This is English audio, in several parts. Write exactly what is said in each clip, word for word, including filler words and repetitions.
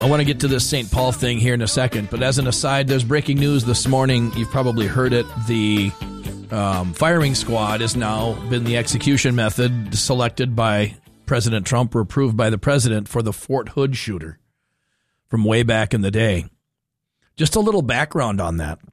I want to get to this Saint Paul thing here in a second, but as an aside, there's breaking news this morning. You've probably heard it. The um, firing squad has now been the execution method selected by President Trump or approved by the president for the Fort Hood shooter from way back in the day. Just a little background on that.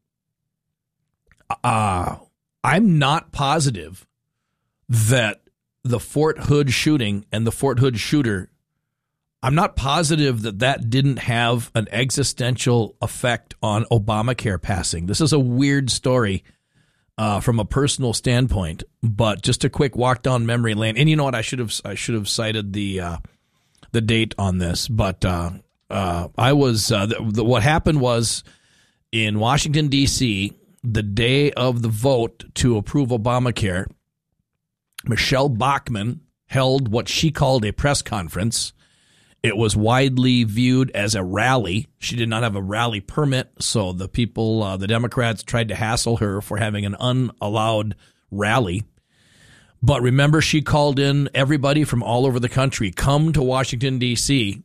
Uh, I'm not positive that the Fort Hood shooting and the Fort Hood shooter, I'm not positive that that didn't have an existential effect on Obamacare passing. This is a weird story uh, from a personal standpoint, but just a quick walk down memory lane. And you know what? I should have I should have cited the uh, the date on this, but uh, uh, I was uh, the, the, what happened was in Washington D C the day of the vote to approve Obamacare, Michelle Bachmann held what she called a press conference. It was widely viewed as a rally. She did not have a rally permit, so the people, uh, the Democrats, tried to hassle her for having an unallowed rally. But remember, she called in everybody from all over the country, come to Washington, D C,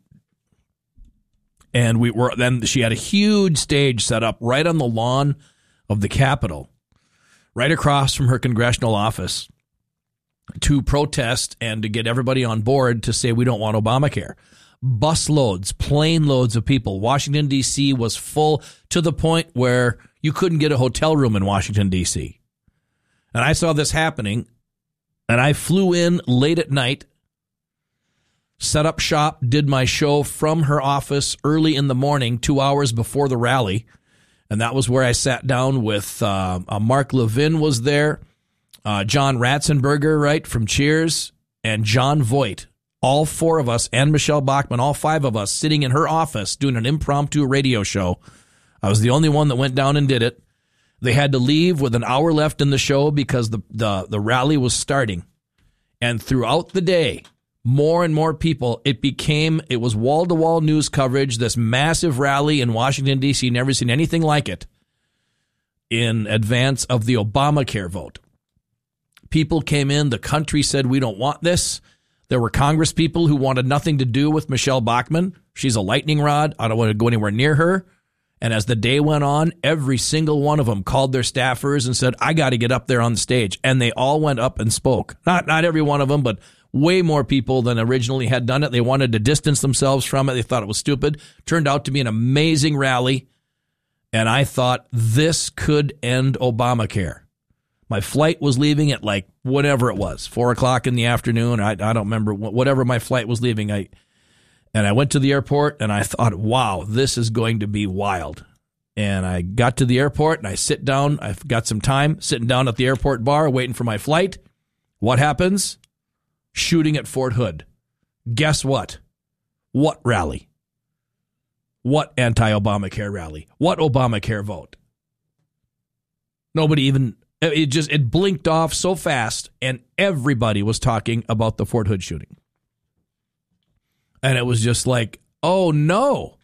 and we were then she had a huge stage set up right on the lawn of the Capitol, right across from her congressional office, to protest and to get everybody on board to say we don't want Obamacare. Busloads, plane loads of people. Washington, D C was full to the point where you couldn't get a hotel room in Washington, D C. And I saw this happening, and I flew in late at night, set up shop, did my show from her office early in the morning, two hours before the rally. And that was where I sat down with uh, uh, Mark Levin was there, uh, John Ratzenberger, right, from Cheers, and John Voight. All four of us, and Michelle Bachmann, all five of us sitting in her office doing an impromptu radio show. I was the only one that went down and did it. They had to leave with an hour left in the show because the, the, the rally was starting. And throughout the day, more and more people, it became, it was wall-to-wall news coverage, this massive rally in Washington, D C, never seen anything like it, in advance of the Obamacare vote. People came in, the country said, we don't want this. There were Congress people who wanted nothing to do with Michelle Bachmann. She's a lightning rod. I don't want to go anywhere near her. And as the day went on, every single one of them called their staffers and said, I got to get up there on the stage. And they all went up and spoke. Not not every one of them, but way more people than originally had done it. They wanted to distance themselves from it. They thought it was stupid. Turned out to be an amazing rally. And I thought this could end Obamacare. My flight was leaving at like whatever it was, four o'clock in the afternoon. I, I don't remember, whatever my flight was leaving. I And I went to the airport and I thought, wow, this is going to be wild. And I got to the airport and I sit down. I've got some time sitting down at the airport bar waiting for my flight. What happens? Shooting at Fort Hood. Guess what? What rally? What anti-Obamacare rally? What Obamacare vote? Nobody even... It just, it blinked off so fast, and everybody was talking about the Fort Hood shooting. And it was just like, oh no.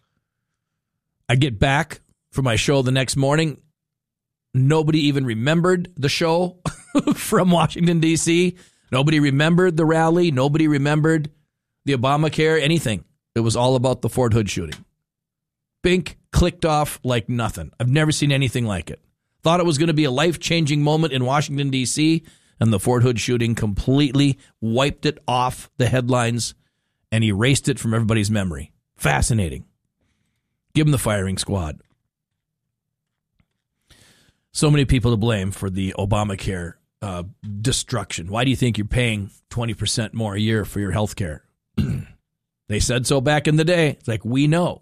I get back for my show the next morning. Nobody even remembered the show from Washington, D C. Nobody remembered the rally. Nobody remembered the Obamacare, anything. It was all about the Fort Hood shooting. Bink, clicked off like nothing. I've never seen anything like it. Thought it was going to be a life-changing moment in Washington, D C, and the Fort Hood shooting completely wiped it off the headlines and erased it from everybody's memory. Fascinating. Give them the firing squad. So many people to blame for the Obamacare uh, destruction. Why do you think you're paying twenty percent more a year for your health care? They said so back in the day. It's like, we know.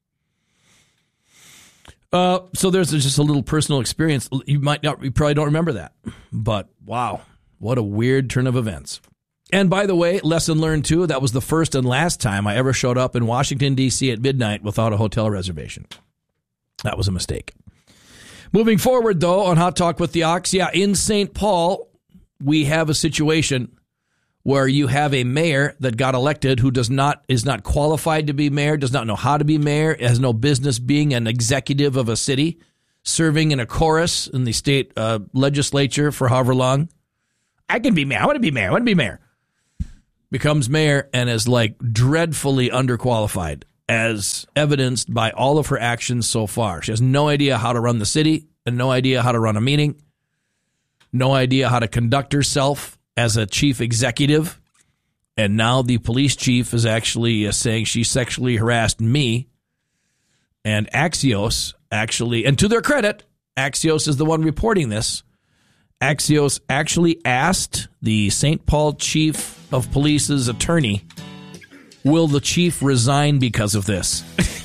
Uh, so there's just a little personal experience. You might not, you probably don't remember that, but wow, what a weird turn of events. And by the way, lesson learned too, that was the first and last time I ever showed up in Washington, D C at midnight without a hotel reservation. That was a mistake. Moving forward though, on Hot Talk with the Ox, yeah, in Saint Paul, we have a situation where you have a mayor that got elected who does not is not qualified to be mayor, does not know how to be mayor, has no business being an executive of a city, serving in a chorus in the state uh, legislature for however long. I can be mayor. I want to be mayor. I want to be mayor. Becomes mayor and is like dreadfully underqualified. as evidenced by all of her actions so far. She has no idea how to run the city and no idea how to run a meeting, no idea how to conduct herself as a chief executive. And now the police chief is actually uh, saying she sexually harassed me. And Axios actually, and to their credit, Axios is the one reporting this. Axios actually asked the Saint Paul chief of police's attorney, will the chief resign because of this?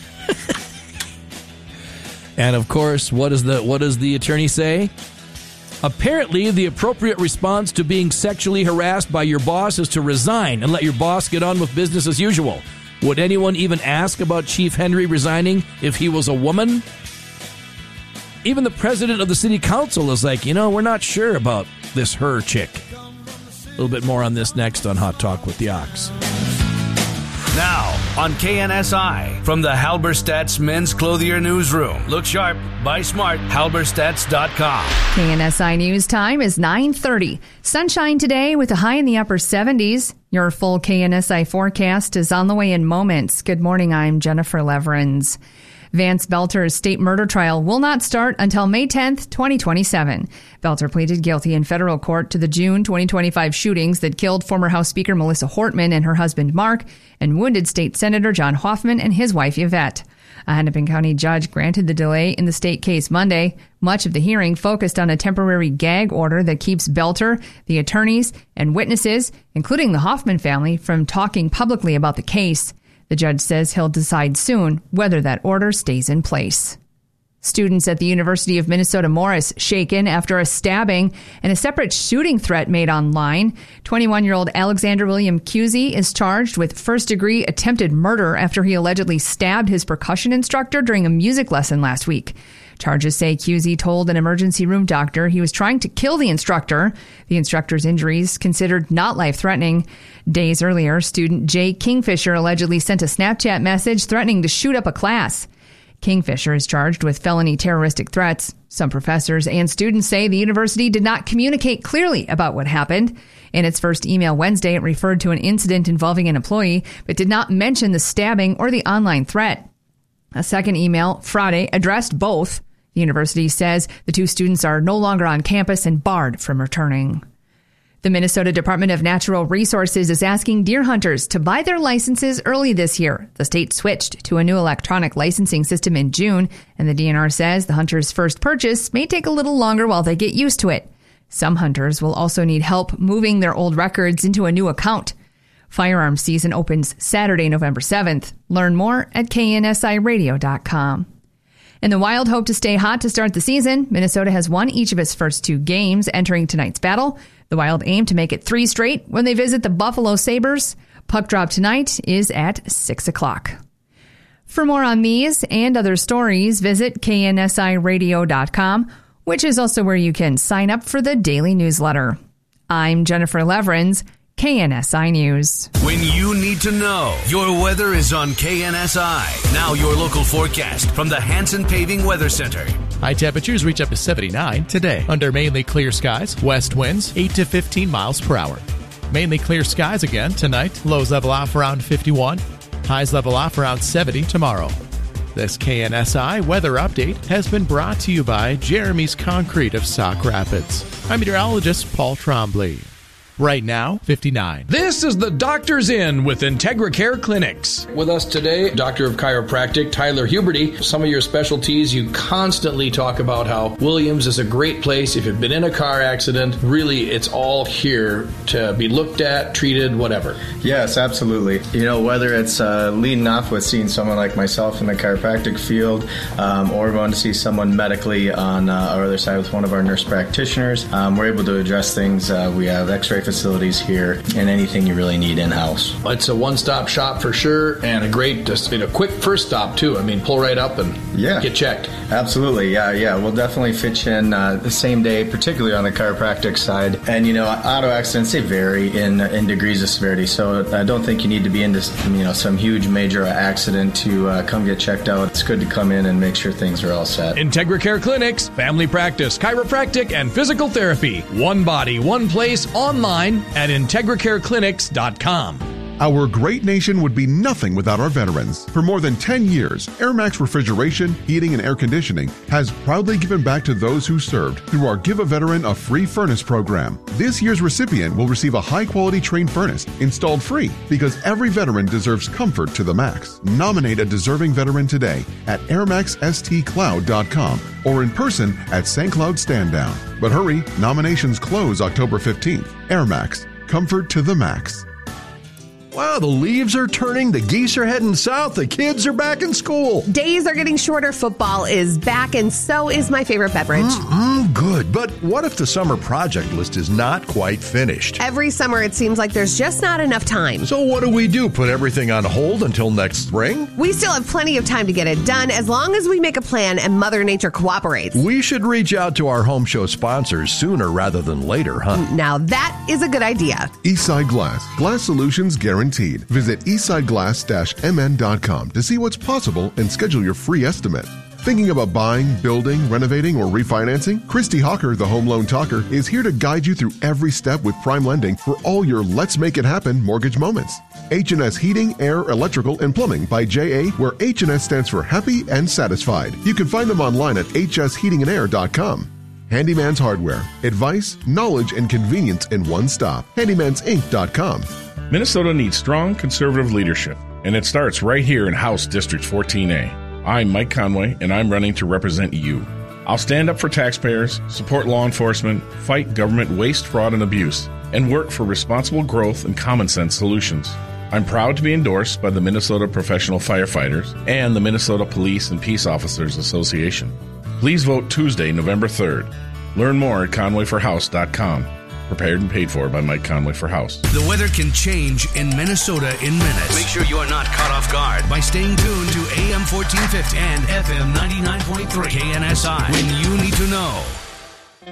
And of course, what is the what does the attorney say? Apparently, the appropriate response to being sexually harassed by your boss is to resign and let your boss get on with business as usual. Would anyone even ask about Chief Henry resigning if he was a woman? Even the president of the city council is like, you know, we're not sure about this her chick. A little bit more on this next on Hot Talk with the Ox. Now on K N S I from the Halberstadt's Men's Clothier Newsroom. Look sharp, buy smart, halberstadts dot com. K N S I News time is nine thirty. Sunshine today with a high in the upper seventies. Your full K N S I forecast is on the way in moments. Good morning, I'm Jennifer Leverins. Vance Belter's state murder trial will not start until May tenth, twenty twenty-seven. Belter pleaded guilty in federal court to the June twenty twenty-five shootings that killed former House Speaker Melissa Hortman and her husband Mark and wounded State Senator John Hoffman and his wife Yvette. A Hennepin County judge granted the delay in the state case Monday. Much of the hearing focused on a temporary gag order that keeps Belter, the attorneys, and witnesses, including the Hoffman family, from talking publicly about the case. The judge says he'll decide soon whether that order stays in place. Students at the University of Minnesota Morris shaken after a stabbing and a separate shooting threat made online. twenty-one-year-old Alexander William Cusey is charged with first-degree attempted murder after he allegedly stabbed his percussion instructor during a music lesson last week. Charges say Cusey told an emergency room doctor he was trying to kill the instructor. The instructor's injuries considered not life-threatening. Days earlier, student Jay Kingfisher allegedly sent a Snapchat message threatening to shoot up a class. Kingfisher is charged with felony terroristic threats. Some professors and students say the university did not communicate clearly about what happened. In its first email Wednesday, it referred to an incident involving an employee, but did not mention the stabbing or the online threat. A second email, Friday, addressed both. The university says the two students are no longer on campus and barred from returning. The Minnesota Department of Natural Resources is asking deer hunters to buy their licenses early this year. The state switched to a new electronic licensing system in June, and the D N R says the hunters' first purchase may take a little longer while they get used to it. Some hunters will also need help moving their old records into a new account. Firearms season opens Saturday, November seventh. Learn more at K N S I radio dot com. And the Wild hope to stay hot to start the season. Minnesota has won each of its first two games entering tonight's battle. The Wild aim to make it three straight when they visit the Buffalo Sabres. Puck drop tonight is at six o'clock. For more on these and other stories, visit K N S I radio dot com, which is also where you can sign up for the daily newsletter. I'm Jennifer Leverins, K N S I News. When you need to know, your weather is on K N S I. Now your local forecast from the Hanson Paving Weather Center. High temperatures reach up to seventy-nine today. Under mainly clear skies, west winds eight to fifteen miles per hour. Mainly clear skies again tonight. Lows level off around fifty-one. Highs level off around seventy tomorrow. This K N S I weather update has been brought to you by Jeremy's Concrete of Sauk Rapids. I'm meteorologist Paul Trombley. Right now, fifty-nine. This is the Doctor's Inn with Integra Care Clinics. With us today, Doctor of Chiropractic, Tyler Huberty. Some of your specialties, you constantly talk about how Williams is a great place. If you've been in a car accident, really, it's all here to be looked at, treated, whatever. Yes, absolutely. You know, whether it's uh, leading off with seeing someone like myself in the chiropractic field, um, or going to see someone medically on uh, our other side with one of our nurse practitioners, um, we're able to address things. Uh, we have x-ray facilities here and anything you really need in-house. It's a one-stop shop for sure, and a great, just a quick first stop too. I mean, pull right up and yeah. get checked. Absolutely, yeah, yeah. We'll definitely fit you in uh, the same day, particularly on the chiropractic side. And you know, auto accidents, they vary in in degrees of severity. So I don't think you need to be into you know some huge major accident to uh, come get checked out. It's good to come in and make sure things are all set. Integra Care Clinics, family practice, chiropractic, and physical therapy. One body, one place, online at integra care clinics dot com. Our great nation would be nothing without our veterans. For more than ten years, AirMax Refrigeration, Heating, and Air Conditioning has proudly given back to those who served through our Give a Veteran a Free Furnace program. This year's recipient will receive a high-quality Trane furnace installed free because every veteran deserves comfort to the max. Nominate a deserving veteran today at air max s t cloud dot com or in person at Saint Cloud Stand Down. But hurry, nominations close October fifteenth. AirMax, comfort to the max. Wow, the leaves are turning, the geese are heading south, the kids are back in school. Days are getting shorter, football is back, and so is my favorite beverage. Mm-mm, good, but what if the summer project list is not quite finished? Every summer it seems like there's just not enough time. So what do we do, put everything on hold until next spring? We still have plenty of time to get it done as long as we make a plan and Mother Nature cooperates. We should reach out to our home show sponsors sooner rather than later, huh? Now that is a good idea. Eastside Glass. Glass solutions guaranteed. Visit eastside glass dash m n dot com to see what's possible and schedule your free estimate. Thinking about buying, building, renovating, or refinancing? Christy Hawker, the Home Loan Talker, is here to guide you through every step with Prime Lending for all your Let's Make It Happen mortgage moments. H and S Heating, Air, Electrical, and Plumbing by J A, where H and S stands for Happy and Satisfied. You can find them online at h s heating and air dot com. Handyman's Hardware. Advice, knowledge, and convenience in one stop. handymans inc dot com. Minnesota needs strong conservative leadership, and it starts right here in House District fourteen A. I'm Mike Conway, and I'm running to represent you. I'll stand up for taxpayers, support law enforcement, fight government waste, fraud, and abuse, and work for responsible growth and common sense solutions. I'm proud to be endorsed by the Minnesota Professional Firefighters and the Minnesota Police and Peace Officers Association. Please vote Tuesday, November third. Learn more at conway for house dot com. Prepared and paid for by Mike Conway for House. The weather can change in Minnesota in minutes. Make sure you are not caught off guard by staying tuned to A M fourteen fifty and F M ninety-nine point three K N S I when you